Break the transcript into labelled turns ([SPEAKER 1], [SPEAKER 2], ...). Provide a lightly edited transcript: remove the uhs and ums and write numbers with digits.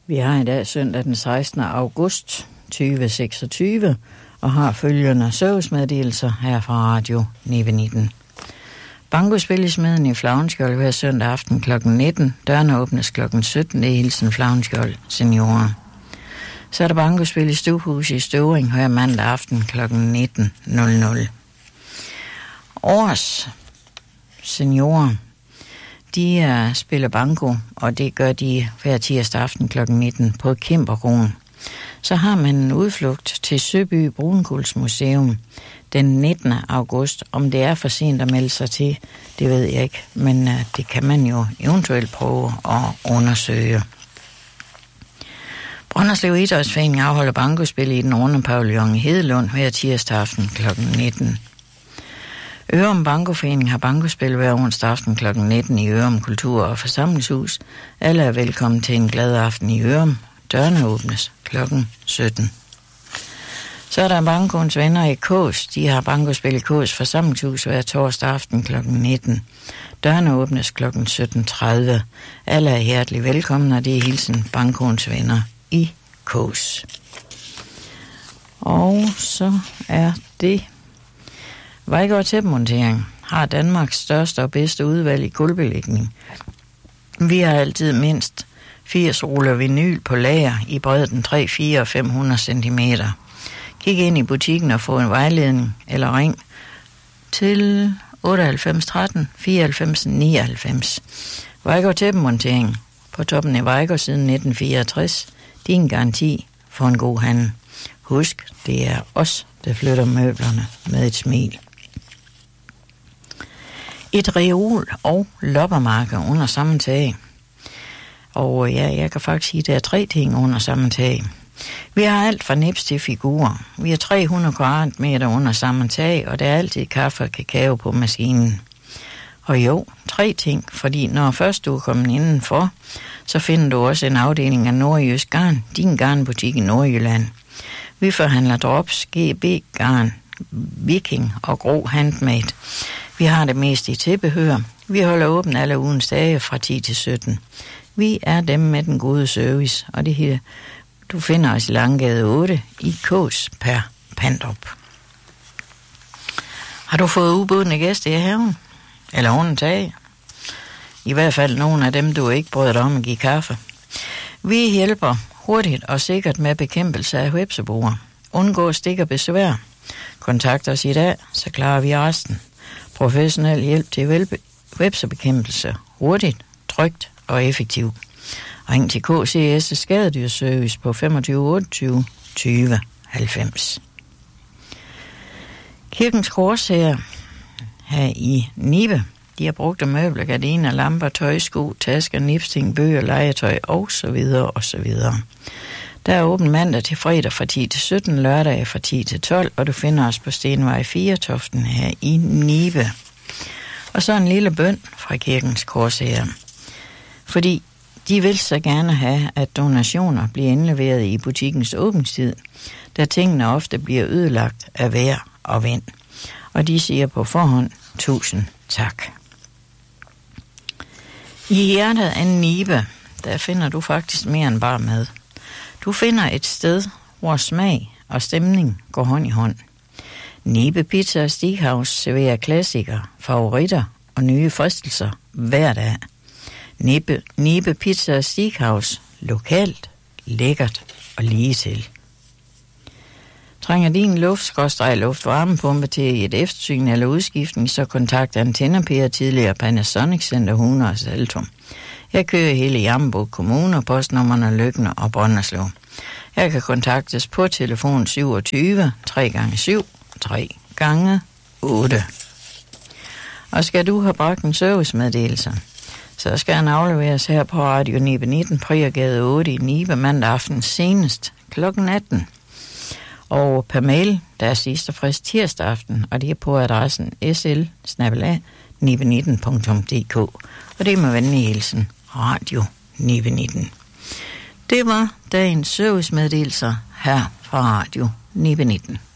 [SPEAKER 1] Vi har i dag søndag den 16. august 2026 og har følgende servicemeddelelser her fra Radio 19. Bankospil i Smeden i Flavnskjold hver søndag aften kl. 19. Dørene åbnes kl. 17. Det er hilsen Flavnskjold seniorer. Så er der bankospil i Stuehus i Støvring hver mandag aften kl. 19.00. Års seniorer, de spiller banko, og det gør de hver tirsdag aften kl. 19 på Kimperkronen. Så har man en udflugt til Søby Brunkulsmuseum den 19. august. Om det er for sent at melde sig til, det ved jeg ikke, men det kan man jo eventuelt prøve at undersøge. Brønderslev Idrætsforening afholder bankospil i den runde pavillon i Hedelund hver tirsdag aften kl. 19. Ørum Bankoforening har bankospil hver onsdag aften kl. 19 i Ørum Kultur- og Forsamlingshus. Alle er velkommen til en glad aften i Ørum. Dørene åbnes kl. 17. Så er der Bankoens venner i Kås. De har bankospil i Kås Forsamlingshus hver torsdag aften kl. 19. Dørene åbnes kl. 17.30. Alle er hjertelig velkomne, og det er hilsen Bankoens venner i Kås. Og så er det Vejgaard og tæppemontering har Danmarks største og bedste udvalg i gulvbelægning. Vi har altid mindst 80 ruller vinyl på lager i bredden 3, 4 og 500 cm. Kig ind i butikken og få en vejledning eller ring til 98 13 94 99. Vejgaard tæppemontering på toppen af Vejgaard siden 1964. Din garanti for en god handel. Husk, det er os, der flytter møblerne med et smil. Et reol og loppermarked under samme tag. Og ja, jeg kan faktisk sige, at der er 3 ting under samme tag. Vi har alt fra nips til figurer. Vi har 300 kvadratmeter under samme tag, og der er altid kaffe og kakao på maskinen. Og jo, 3 ting, fordi når først du er kommet indenfor, så finder du også en afdeling af Nordjysk Garn, din garnbutik i Nordjylland. Vi forhandler drops, GB, garn, viking og grå handmade. Vi har det meste i tilbehør. Vi holder åbent alle ugens dage fra 10 til 17. Vi er dem med den gode service, og det her, du finder os i Langgade 8 i Kås per Pandrup. Har du fået ubudne gæster i haven? Eller under tag? I hvert fald nogle af dem, du ikke bryder dig om at give kaffe. Vi hjælper hurtigt og sikkert med bekæmpelse af hvepseboer. Undgå stik og besvær. Kontakt os i dag, så klarer vi resten. Professionel hjælp til hvepsebekæmpelse. Hurtigt, trygt og effektivt. Ring til KCS Skadedyrservice på 25 28 20 90. Kirkens Korshær her i Nibe. De har brugt møbler, gardiner, lamper, tøjsko, tasker, nipsting, bøger, legetøj osv. osv. Der er åben mandag til fredag fra 10 til 17, lørdag fra 10 til 12, og du finder os på Stenvej 4 Toften her i Nibe. Og så en lille bøn fra Kirkens Korshær. Fordi de vil så gerne have, at donationer bliver indleveret i butikkens åbningstid, da tingene ofte bliver ødelagt af vejr og vind. Og de siger på forhånd 1000 tak. I hjertet af Nibe, der finder du faktisk mere end bare mad. Du finder et sted, hvor smag og stemning går hånd i hånd. Nibe Pizza og Steakhouse serverer klassikere, favoritter og nye fristelser hver dag. Nibe Pizza og Steakhouse. Lokalt, lækkert og lige til. Trænger din luftvarmepumpe til et eftersyn eller udskiftning, så kontakt Antenna tidligere Panasonic Center 100 og Saltum. Jeg kører hele Jammerbugt Kommune, postnummerne Løkken og Brønderslev. Jeg kan kontaktes på telefon 27 3x7 3x8. Og skal du have bragt en servicemeddelelse, så skal han afleveres her på Radio 19, Priergade 8 i Nibe mandag aften senest kl. 18. Og per mail, der er sidste frist tirsdag aften, og det er på adressen sl@nibe19.dk. Og det er med venlig hilsen Radio 19. Det var dagens servicemeddelelser her fra Radio 19.